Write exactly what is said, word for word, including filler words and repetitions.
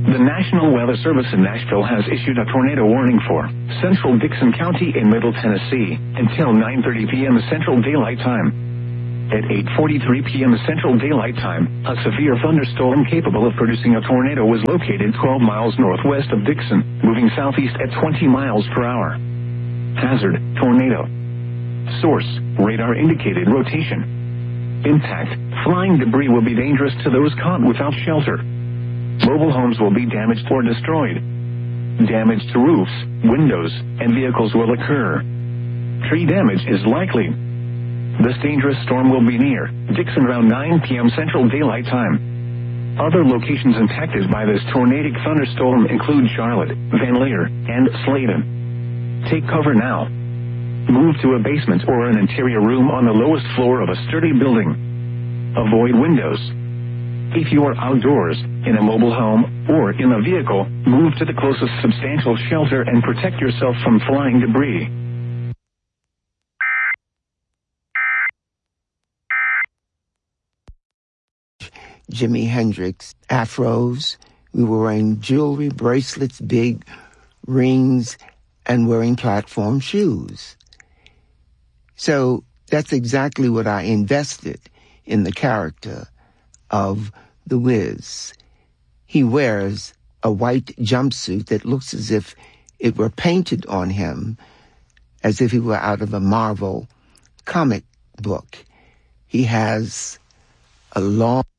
The National Weather Service in Nashville has issued a tornado warning for central Dixon County in Middle Tennessee until nine thirty p.m. Central Daylight Time. At eight forty-three p.m. Central Daylight Time, a severe thunderstorm capable of producing a tornado was located twelve miles northwest of Dixon, moving southeast at twenty miles per hour. Hazard, tornado. Source, radar indicated rotation. Impact, flying debris will be dangerous to those caught without shelter. Mobile homes will be damaged or destroyed. Damage to roofs, windows, and vehicles will occur. Tree damage is likely. This dangerous storm will be near Dixon around nine p.m. Central Daylight Time. Other locations impacted by this tornadic thunderstorm include Charlotte, Van Leer, and Sladen. Take cover now. Move to a basement or an interior room on the lowest floor of a sturdy building. Avoid windows. If you are outdoors, in a mobile home, or in a vehicle, move to the closest substantial shelter and protect yourself from flying debris. Jimi Hendrix, afros. We were wearing jewelry, bracelets, big rings, and wearing platform shoes. So that's exactly what I invested in the character of The Wiz. He wears a white jumpsuit that looks as if it were painted on him, as if he were out of a Marvel comic book. He has a long